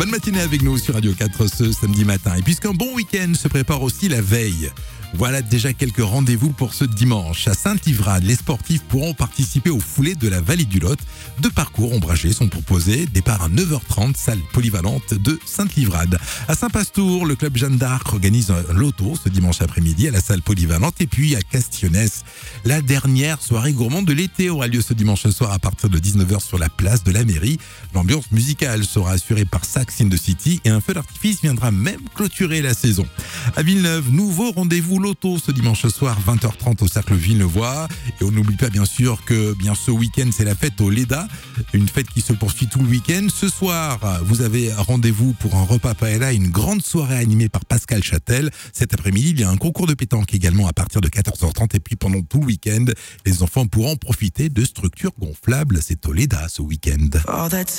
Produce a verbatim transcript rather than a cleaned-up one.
Bonne matinée avec nous sur Radio quatre ce samedi matin. Et puisqu'un bon week-end se prépare aussi la veille, voilà déjà quelques rendez-vous pour ce dimanche. À Sainte-Livrade, les sportifs pourront participer aux foulées de la vallée du Lot. Deux parcours ombragés sont proposés. Départ à neuf heures trente, salle polyvalente de Sainte-Livrade. À Saint-Pastour, le club Jeanne d'Arc organise un loto ce dimanche après-midi à la salle polyvalente. Et puis à Castillonnès, la dernière soirée gourmande de l'été aura lieu ce dimanche soir à partir de dix-neuf heures sur la place de la mairie. L'ambiance musicale sera assurée par Sax in the City et un feu d'artifice viendra même clôturer la saison. À Villeneuve, nouveau rendez-vous loto ce dimanche soir, vingt heures trente au Cercle Villeneuvois. Et on n'oublie pas bien sûr que bien ce week-end, c'est la fête au Leda, une fête qui se poursuit tout le week-end. Ce soir, vous avez rendez-vous pour un repas paella, une grande soirée animée par Pascal Châtel. Cet après-midi, il y a un concours de pétanque également à partir de quatorze heures trente. Et puis pendant tout le week-end, les enfants pourront profiter de structures gonflables. C'est au Leda ce week-end.